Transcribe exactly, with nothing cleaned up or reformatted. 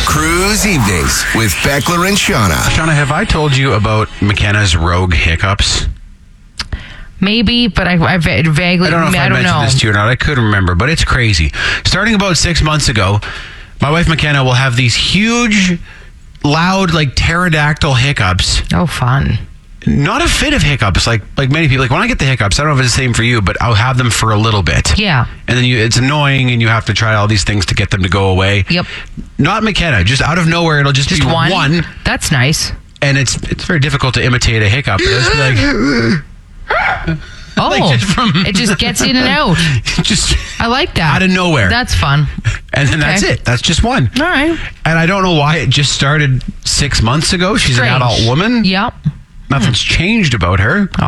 Cruise Evenings with Beckler and Shauna. Shauna, have I told you about McKenna's rogue hiccups? Maybe, but I, I vaguely, I don't know if I, I don't mentioned know. this to you or not. I couldn't remember, but it's crazy. Starting about six months ago, my wife McKenna will have these huge, loud, like pterodactyl hiccups. Oh, fun. Not a fit of hiccups, like like many people. Like when I get the hiccups, I don't know if it's the same for you, but I'll have them for a little bit. Yeah. And then you, it's annoying, and you have to try all these things to get them to go away. Yep. Not McKenna, just out of nowhere, it'll just, Just be one? one. That's nice. And it's it's very difficult to imitate a hiccup. It'll just be like, Oh, like just from it just gets in and out. just I like that. out of nowhere. That's fun. And then that's Okay. it. That's just one. All right. And I don't know why it just started six months ago. She's Strange. an adult woman. Yep. Nothing's changed about her.